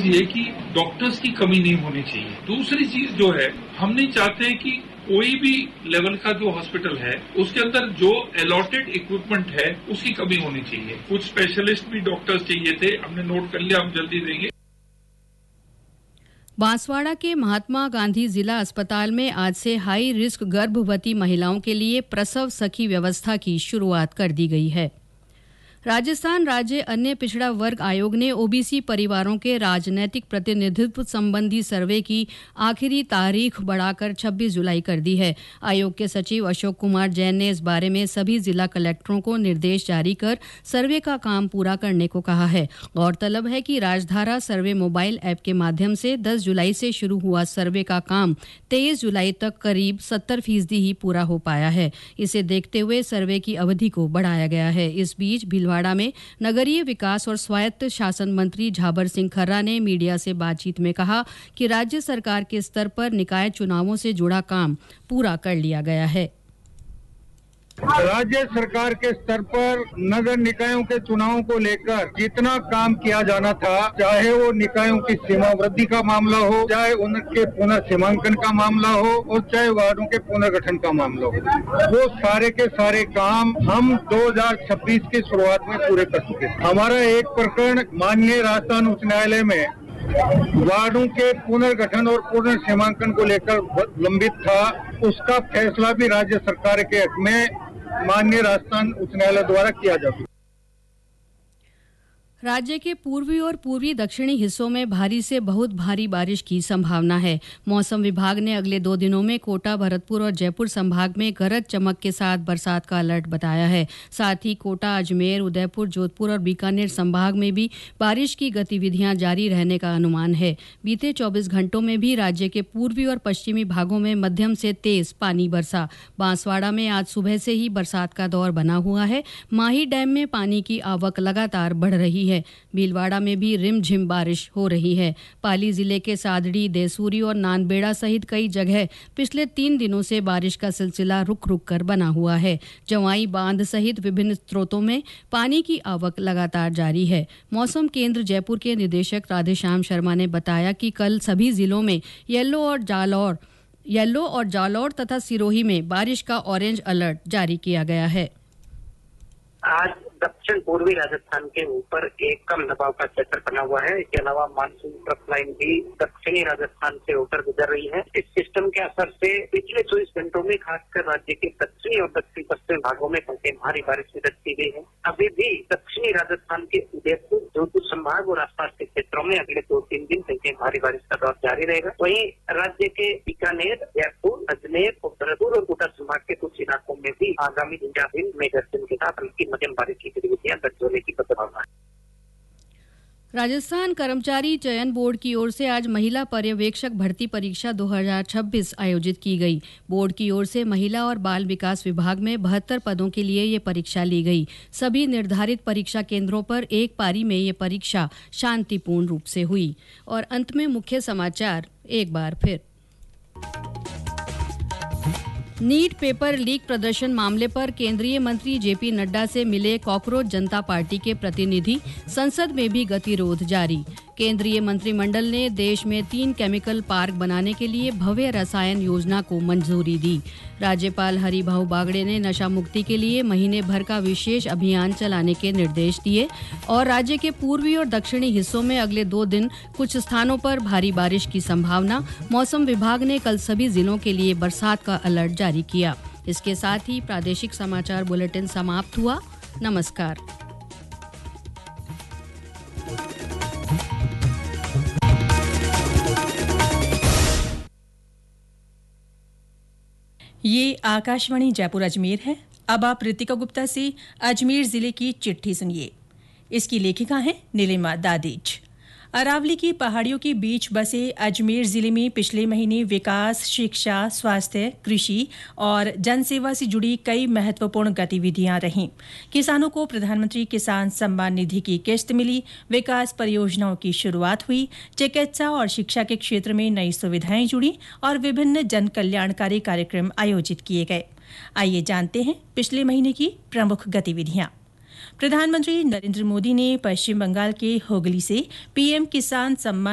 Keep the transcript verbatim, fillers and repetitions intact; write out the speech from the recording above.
ये कि डॉक्टर्स की कमी नहीं होनी चाहिए। दूसरी चीज जो है, हम नहीं चाहते कि कोई भी लेवल का जो हॉस्पिटल है उसके अंदर जो अलॉटेड इक्विपमेंट है उसकी कमी होनी चाहिए। कुछ स्पेशलिस्ट भी डॉक्टर्स चाहिए थे, हमने नोट कर लिया, हम जल्दी देंगे। बांसवाड़ा के महात्मा गांधी जिला अस्पताल में आज से हाई रिस्क गर्भवती महिलाओं के लिए प्रसव सखी व्यवस्था की शुरुआत कर दी गई है। राजस्थान राज्य अन्य पिछड़ा वर्ग आयोग ने ओबीसी परिवारों के राजनैतिक प्रतिनिधित्व संबंधी सर्वे की आखिरी तारीख बढ़ाकर छब्बीस जुलाई कर दी है। आयोग के सचिव अशोक कुमार जैन ने इस बारे में सभी जिला कलेक्टरों को निर्देश जारी कर सर्वे का काम पूरा करने को कहा है। गौरतलब है कि राजधारा सर्वे मोबाइल ऐप के माध्यम से दस जुलाई से शुरू हुआ सर्वे का काम तेईस जुलाई तक करीब सत्तर फीसदी ही पूरा हो पाया है। इसे देखते हुए सर्वे की अवधि को बढ़ाया गया है। इस बीच भीलवाड़ा में नगरीय विकास और स्वायत्त शासन मंत्री झाबर सिंह खर्रा ने मीडिया से बातचीत में कहा कि राज्य सरकार के स्तर पर निकाय चुनावों से जुड़ा काम पूरा कर लिया गया है। राज्य सरकार के स्तर पर नगर निकायों के चुनावों को लेकर जितना काम किया जाना था, चाहे वो निकायों की सीमा वृद्धि का मामला हो, चाहे उनके पुनर्सीमांकन का मामला हो और चाहे वार्डों के पुनर्गठन का मामला हो, वो सारे के सारे काम हम दो हज़ार छब्बीस की शुरुआत में पूरे कर चुके थे। हमारा एक प्रकरण माननीय राजस्थान उच्च न्यायालय में वार्डों के पुनर्गठन और पुनर्सीमांकन को लेकर लंबित था, उसका फैसला भी राज्य सरकार के हक में माननीय राजस्थान उच्च न्यायालय द्वारा किया जा चुका। राज्य के पूर्वी और पूर्वी दक्षिणी हिस्सों में भारी से बहुत भारी बारिश की संभावना है। मौसम विभाग ने अगले दो दिनों में कोटा, भरतपुर और जयपुर संभाग में गरज चमक के साथ बरसात का अलर्ट बताया है। साथ ही कोटा, अजमेर, उदयपुर, जोधपुर और बीकानेर संभाग में भी बारिश की गतिविधियां जारी रहने का अनुमान है। बीते चौबीस घंटों में भी राज्य के पूर्वी और पश्चिमी भागों में मध्यम से तेज पानी बरसा। बांसवाड़ा में आज सुबह से ही बरसात का दौर बना हुआ है। माही डैम में पानी की आवक लगातार बढ़ रही है। भीलवाड़ा में भी रिमझिम बारिश हो रही है। पाली जिले के सादड़ी, देसूरी और नानबेड़ा सहित कई जगह पिछले तीन दिनों से बारिश का सिलसिला रुक रुक कर बना हुआ है। जवाई बांध सहित विभिन्न स्रोतों में पानी की आवक लगातार जारी है। मौसम केंद्र जयपुर के निदेशक राधेश्याम शर्मा ने बताया कि कल सभी जिलों में येलो और जालौर येलो और जालौर तथा सिरोही में बारिश का ऑरेंज अलर्ट जारी किया गया है। आज दक्षिण पूर्वी राजस्थान के ऊपर एक कम दबाव का क्षेत्र बना हुआ है। इसके अलावा मानसून ट्रफ लाइन भी दक्षिणी राजस्थान से होकर गुजर रही है। इस सिस्टम के असर से पिछले चौबीस घंटों में खासकर राज्य के दक्षिणी और दक्षिण पश्चिम भागों में कहीं भारी बारिश दर्ज की गई है। अभी भी दक्षिणी राजस्थान के उदयपुर, जोधपुर संभाग और आसपास के क्षेत्रों में अगले दो तीन दिन कहीं भारी बारिश का दौर जारी रहेगा। वहीं राज्य के बीकानेर, जयपुर, अजमेर और भरतपुर और कोटा संभाग के कुछ इलाकों में भी आगामी दिन में गर्जन के साथ हल्की मध्यम बारिश की गतिविधियां दर्ज होने की संभावना है। राजस्थान कर्मचारी चयन बोर्ड की ओर से आज महिला पर्यवेक्षक भर्ती परीक्षा दो हज़ार छब्बीस आयोजित की गई। बोर्ड की ओर से महिला और बाल विकास विभाग में बहत्तर पदों के लिए ये परीक्षा ली गई। सभी निर्धारित परीक्षा केंद्रों पर एक पारी में ये परीक्षा शांतिपूर्ण रूप से हुई। और अंत में मुख्य समाचार एक बार फिर। नीट पेपर लीक प्रदर्शन मामले पर केंद्रीय मंत्री जेपी नड्डा से मिले कॉकरोच जनता पार्टी के प्रतिनिधि, संसद में भी गतिरोध जारी। केंद्रीय मंत्रिमंडल ने देश में तीन केमिकल पार्क बनाने के लिए भव्य रसायन योजना को मंजूरी दी। राज्यपाल हरिभाऊ बागड़े ने नशा मुक्ति के लिए महीने भर का विशेष अभियान चलाने के निर्देश दिए। और राज्य के पूर्वी और दक्षिणी हिस्सों में अगले दो दिन कुछ स्थानों पर भारी बारिश की संभावना। मौसम विभाग ने कल सभी जिलों के लिए बरसात का अलर्ट जारी किया। इसके साथ ही प्रादेशिक समाचार बुलेटिन समाप्त हुआ। नमस्कार। ये आकाशवाणी जयपुर अजमेर है। अब आप ऋतिका गुप्ता से अजमेर जिले की चिट्ठी सुनिए। इसकी लेखिका हैं नीलिमा दादिच। अरावली की पहाड़ियों के बीच बसे अजमेर जिले में पिछले महीने विकास, शिक्षा, स्वास्थ्य, कृषि और जनसेवा से जुड़ी कई महत्वपूर्ण गतिविधियां रहीं। किसानों को प्रधानमंत्री किसान सम्मान निधि की किस्त मिली, विकास परियोजनाओं की शुरुआत हुई, चिकित्सा और शिक्षा के क्षेत्र में नई सुविधाएं जुड़ी और विभिन्न जन कल्याणकारी कार्यक्रम आयोजित किए गए। आइए जानते हैं पिछले महीने की प्रमुख गतिविधियां। प्रधानमंत्री नरेंद्र मोदी ने पश्चिम बंगाल के हुगली से पीएम किसान सम्मान